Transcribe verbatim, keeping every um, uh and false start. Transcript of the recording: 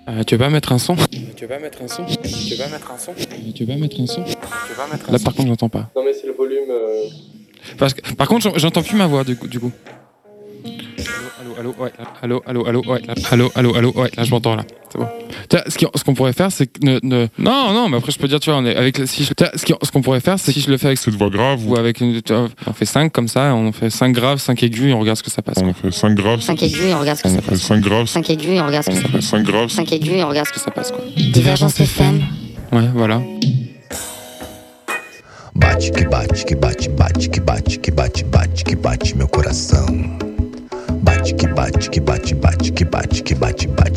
Euh, tu veux pas mettre un son? Tu veux pas mettre un son? Tu veux pas mettre un son? Tu veux pas mettre un son? Tu veux pas mettre un Là, son par contre, j'entends pas. Non, mais c'est le volume. Euh... Parce que, par contre, j'entends plus ma voix du coup. Du coup. Allô, allô, allô, ouais. Allô, allô, allô, ouais. Allô, allô, allô, ouais. Là, je m'entends là. C'est bon. Tu vois, ce, qui, ce qu'on pourrait faire, c'est que ne, ne... non, non, mais après, je peux dire, tu vois, on est avec. Si je... tu vois, ce, qui, ce qu'on pourrait faire, c'est si je le fais avec cette voix grave ou avec une. Tu vois, on fait cinq comme ça, on fait cinq graves, cinq aigus et on regarde ce que ça passe. On fait cinq graves. cinq aigus et on regarde ce que ça passe. cinq graves. cinq aigus et on regarde ce que ça passe. cinq graves. cinq aigus et on regarde ce que Ça passe quoi. Divergence F M. Ouais, voilà. Bate que bate, que bate, bate, que bate, que bate, bate, que bate meu coração. Bate que bate, que bate, bate, que bate, que bate, bate.